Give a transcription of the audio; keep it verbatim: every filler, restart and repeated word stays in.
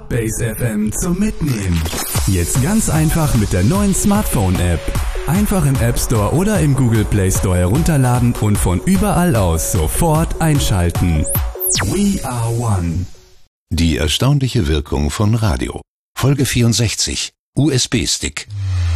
Base F M zum Mitnehmen. Jetzt ganz einfach mit der neuen Smartphone-App. Einfach im App Store oder im Google Play Store herunterladen und von überall aus sofort einschalten. We are one. Die erstaunliche Wirkung von Radio. Folge vierundsechzig. U S B-Stick.